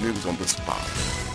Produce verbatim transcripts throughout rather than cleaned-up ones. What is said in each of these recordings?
News on the spot.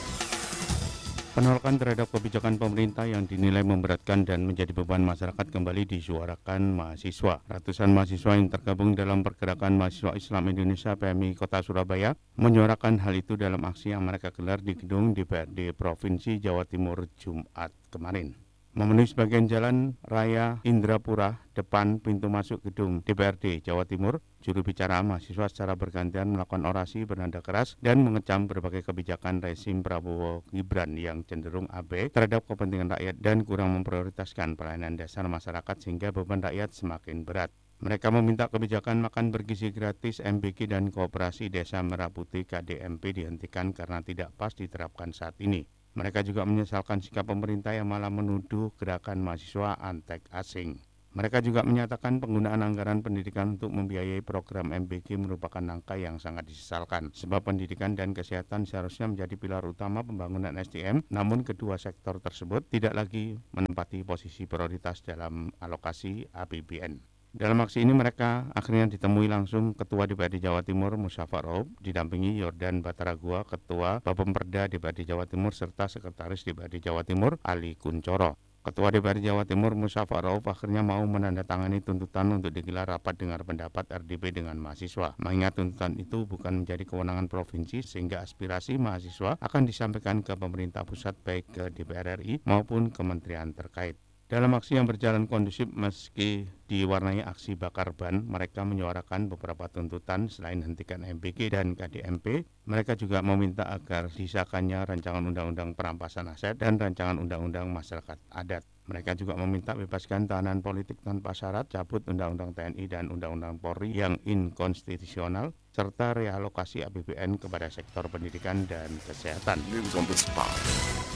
Penolakan terhadap kebijakan pemerintah yang dinilai memberatkan dan menjadi beban masyarakat kembali disuarakan mahasiswa. Ratusan mahasiswa yang tergabung dalam Pergerakan Mahasiswa Islam Indonesia P M I Kota Surabaya menyuarakan hal itu dalam aksi yang mereka gelar di gedung D P R D Provinsi Jawa Timur Jumat kemarin. Memenuhi sebagian jalan raya Indrapura depan pintu masuk gedung D P R D Jawa Timur, juru bicara mahasiswa secara bergantian melakukan orasi bernada keras dan mengecam berbagai kebijakan rezim Prabowo Gibran yang cenderung abai terhadap kepentingan rakyat dan kurang memprioritaskan pelayanan dasar masyarakat sehingga beban rakyat semakin berat. Mereka meminta kebijakan makan bergizi gratis M B K dan Koperasi Desa Merah Putih K D M P dihentikan karena tidak pas diterapkan saat ini. Mereka juga menyesalkan sikap pemerintah yang malah menuduh gerakan mahasiswa antek asing. Mereka juga menyatakan penggunaan anggaran pendidikan untuk membiayai program M B K merupakan langkah yang sangat disesalkan, sebab pendidikan dan kesehatan seharusnya menjadi pilar utama pembangunan S D M, namun kedua sektor tersebut tidak lagi menempati posisi prioritas dalam alokasi A P B N. Dalam aksi ini mereka akhirnya ditemui langsung Ketua D P R D Jawa Timur Musyafar Rauf, didampingi Yordan Bataragua, Ketua Bapemperda D P R D Jawa Timur serta Sekretaris D P R D Jawa Timur Ali Kuncoro. Ketua D P R D Jawa Timur Musyafar Rauf akhirnya mau menandatangani tuntutan untuk digelar rapat dengar pendapat R D P dengan mahasiswa. Mengingat tuntutan itu bukan menjadi kewenangan provinsi sehingga aspirasi mahasiswa akan disampaikan ke pemerintah pusat baik ke D P R R I maupun kementerian terkait. Dalam aksi yang berjalan kondusif meski diwarnai aksi bakar ban, mereka menyuarakan beberapa tuntutan selain hentikan M B K dan K D M P. Mereka juga meminta agar disahkannya rancangan undang-undang perampasan aset dan rancangan undang-undang masyarakat adat. Mereka juga meminta bebaskan tahanan politik tanpa syarat, cabut undang-undang T N I dan undang-undang Polri yang inkonstitusional, serta realokasi A P B N kepada sektor pendidikan dan kesehatan. News on the spot.